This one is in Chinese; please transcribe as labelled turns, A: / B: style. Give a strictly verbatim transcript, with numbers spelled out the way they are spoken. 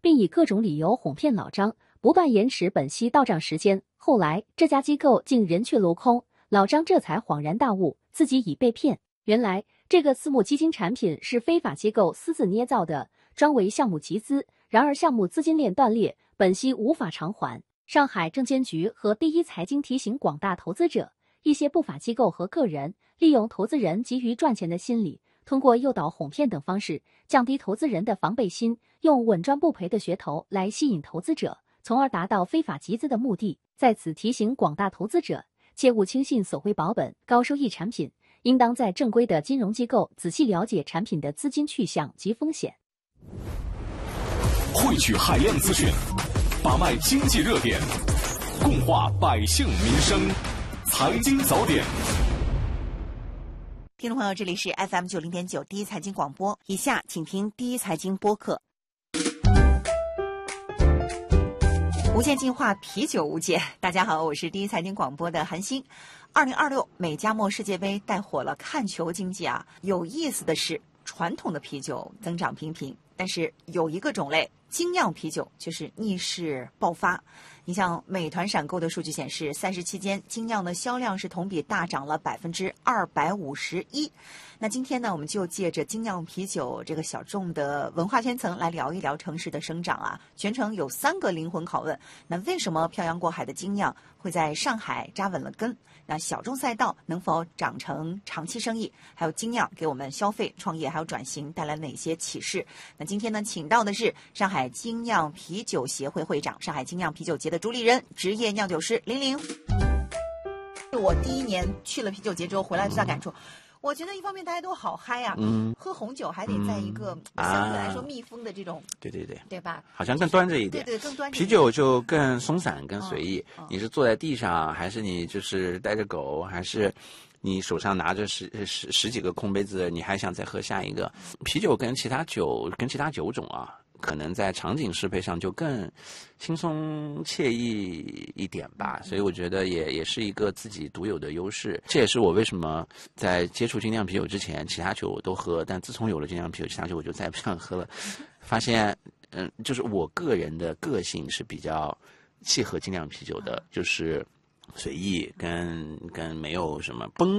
A: 并以各种理由哄骗老张，不断延迟本息到账时间。后来这家机构竟人去楼空，老张这才恍然大悟，自己已被骗。原来这个私募基金产品是非法机构私自捏造的，专为项目集资。然而项目资金链断裂，本息无法偿还。上海证监局和第一财经提醒广大投资者，一些不法机构和个人利用投资人急于赚钱的心理，通过诱导、哄骗等方式，降低投资人的防备心，用稳赚不赔的噱头来吸引投资者，从而达到非法集资的目的。在此提醒广大投资者，切勿轻信所谓保本、高收益产品，应当在正规的金融机构仔细了解产品的资金去向及风险。
B: 汇聚海量资讯，把脉经济热点，共话百姓民生，财经早点。
C: 听众朋友，这里是 F M 九零点九第一财经广播，以下请听第一财经播客。无限进化，啤酒无解。大家好，我是第一财经广播的韩星。二零二六美加墨世界杯带火了看球经济啊！有意思的是，传统的啤酒增长平平，但是有一个种类精酿啤酒却是逆势爆发。你像美团闪购的数据显示，三十期间精酿的销量是同比大涨了百分之二百五十一。那今天呢，我们就借着精酿啤酒这个小众的文化圈层来聊一聊城市的生长啊。全程有三个灵魂拷问：那为什么漂洋过海的精酿会在上海扎稳了根？那小众赛道能否长成长期生意？还有精酿给我们消费、创业还有转型带来哪些启示？那今天呢，请到的是上海精酿啤酒协会会长、上海精酿啤酒节的主理人、职业酿酒师林玲。我第一年去了啤酒节之后回来最大感触，我觉得一方面大家都好嗨啊，嗯，喝红酒还得在一个、嗯、相对来说密封的这种，
D: 对对对，
C: 对吧？
D: 好像更端着一点，
C: 对对，更端着。
D: 啤酒就更松散、更随意。
C: 嗯嗯、
D: 你是坐在地上，还是你就是带着狗，还是你手上拿着十十十几个空杯子，你还想再喝下一个？啤酒跟其他酒跟其他酒种啊，可能在场景适配上就更轻松惬意一点吧，所以我觉得也也是一个自己独有的优势。这也是我为什么在接触精酿啤酒之前，其他酒我都喝，但自从有了精酿啤酒，其他酒我就再也不想喝了。发现，嗯，就是我个人的个性是比较契合精酿啤酒的，就是随意跟跟没有什么崩。